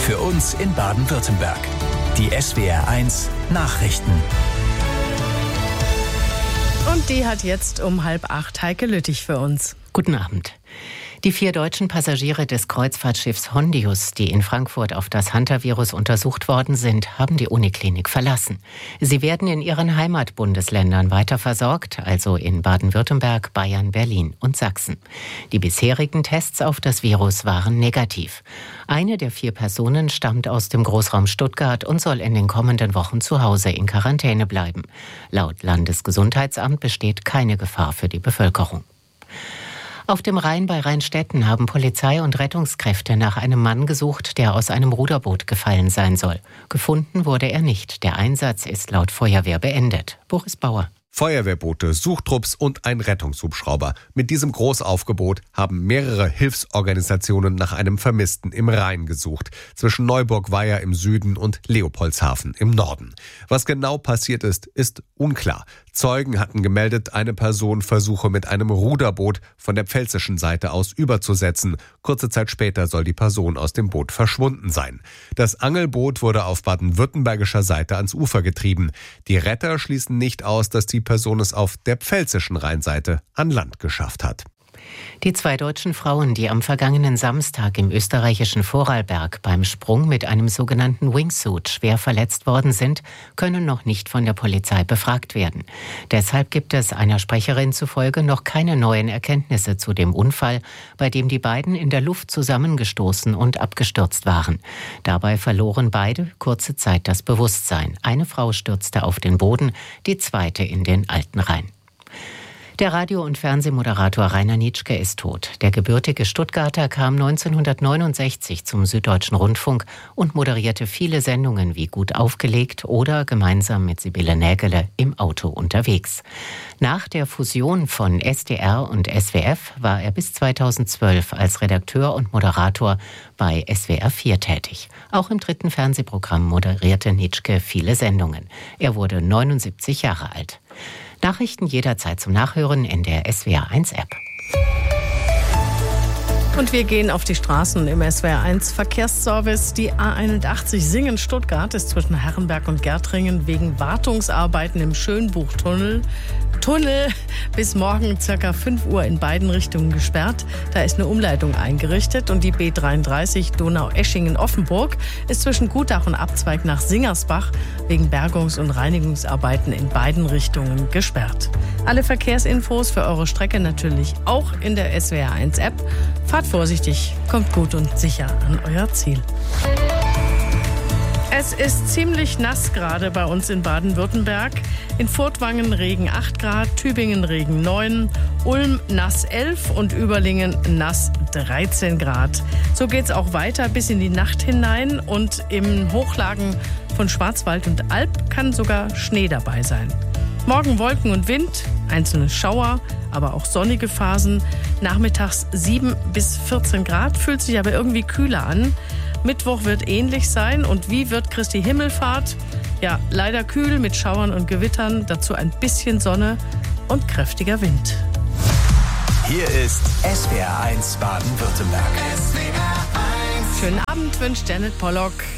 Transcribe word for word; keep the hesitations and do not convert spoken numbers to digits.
Für uns in Baden-Württemberg. Die S W R eins Nachrichten. Und die hat jetzt um halb acht Heike Lüttich für uns. Guten Abend. Die vier deutschen Passagiere des Kreuzfahrtschiffs Hondius, die in Frankfurt auf das Hunter-Virus untersucht worden sind, haben die Uniklinik verlassen. Sie werden in ihren Heimatbundesländern weiter versorgt, also in Baden-Württemberg, Bayern, Berlin und Sachsen. Die bisherigen Tests auf das Virus waren negativ. Eine der vier Personen stammt aus dem Großraum Stuttgart und soll in den kommenden Wochen zu Hause in Quarantäne bleiben. Laut Landesgesundheitsamt besteht keine Gefahr für die Bevölkerung. Auf dem Rhein bei Rheinstetten haben Polizei und Rettungskräfte nach einem Mann gesucht, der aus einem Ruderboot gefallen sein soll. Gefunden wurde er nicht. Der Einsatz ist laut Feuerwehr beendet. Boris Bauer. Feuerwehrboote, Suchtrupps und ein Rettungshubschrauber. Mit diesem Großaufgebot haben mehrere Hilfsorganisationen nach einem Vermissten im Rhein gesucht, zwischen Neuburg-Weiher im Süden und Leopoldshafen im Norden. Was genau passiert ist, ist unklar. Zeugen hatten gemeldet, eine Person versuche mit einem Ruderboot von der pfälzischen Seite aus überzusetzen. Kurze Zeit später soll die Person aus dem Boot verschwunden sein. Das Angelboot wurde auf baden-württembergischer Seite ans Ufer getrieben. Die Retter schließen nicht aus, dass die Person es auf der pfälzischen Rheinseite an Land geschafft hat. Die zwei deutschen Frauen, die am vergangenen Samstag im österreichischen Vorarlberg beim Sprung mit einem sogenannten Wingsuit schwer verletzt worden sind, können noch nicht von der Polizei befragt werden. Deshalb gibt es einer Sprecherin zufolge noch keine neuen Erkenntnisse zu dem Unfall, bei dem die beiden in der Luft zusammengestoßen und abgestürzt waren. Dabei verloren beide kurze Zeit das Bewusstsein. Eine Frau stürzte auf den Boden, die zweite in den Alten Rhein. Der Radio- und Fernsehmoderator Rainer Nitschke ist tot. Der gebürtige Stuttgarter kam neunzehnhundertneunundsechzig zum Süddeutschen Rundfunk und moderierte viele Sendungen wie Gut aufgelegt oder gemeinsam mit Sibylle Nägele im Auto unterwegs. Nach der Fusion von S D R und S W F war er bis zweitausendzwölf als Redakteur und Moderator bei S W R vier tätig. Auch im dritten Fernsehprogramm moderierte Nitschke viele Sendungen. Er wurde neunundsiebzig Jahre alt. Nachrichten jederzeit zum Nachhören in der S W R eins App. Und wir gehen auf die Straßen im S W R eins Verkehrsservice. Die A einundachtzig Singen-Stuttgart ist zwischen Herrenberg und Gärtringen wegen Wartungsarbeiten im Schönbuchtunnel Tunnel bis morgen ca. fünf Uhr in beiden Richtungen gesperrt. Da ist eine Umleitung eingerichtet und die B dreiunddreißig Donau-Eschingen-Offenburg ist zwischen Gutach und Abzweig nach Singersbach wegen Bergungs- und Reinigungsarbeiten in beiden Richtungen gesperrt. Alle Verkehrsinfos für eure Strecke natürlich auch in der S W R eins App. Fahrt vorsichtig, kommt gut und sicher an euer Ziel. Es ist ziemlich nass gerade bei uns in Baden-Württemberg. In Furtwangen Regen acht Grad, Tübingen Regen neun, Ulm nass elf und Überlingen nass dreizehn Grad. So geht's auch weiter bis in die Nacht hinein und im Hochlagen von Schwarzwald und Alb kann sogar Schnee dabei sein. Morgen Wolken und Wind, einzelne Schauer, aber auch sonnige Phasen. Nachmittags sieben bis vierzehn Grad, fühlt sich aber irgendwie kühler an. Mittwoch wird ähnlich sein. Und wie wird Christi Himmelfahrt? Ja, leider kühl mit Schauern und Gewittern, dazu ein bisschen Sonne und kräftiger Wind. Hier ist S W R eins Baden-Württemberg. Schönen Abend wünscht Janet Pollock.